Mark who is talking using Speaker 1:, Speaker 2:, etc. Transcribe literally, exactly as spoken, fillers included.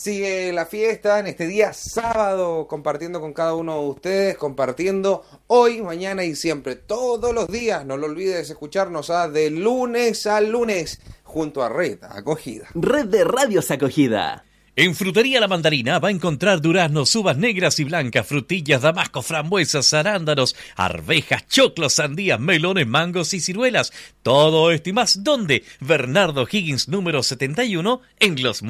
Speaker 1: Sigue la fiesta en este día sábado, compartiendo con cada uno de ustedes, compartiendo hoy, mañana y siempre, todos los días. No lo olvides escucharnos a de lunes a lunes junto a Red Acogida.
Speaker 2: Red de Radios Acogida.
Speaker 3: En Frutería La Mandarina va a encontrar duraznos, uvas negras y blancas, frutillas, damasco, frambuesas, arándanos, arvejas, choclos, sandías, melones, mangos y ciruelas. Todo esto y más, ¿dónde? Bernardo Higgins número setenta y uno en Los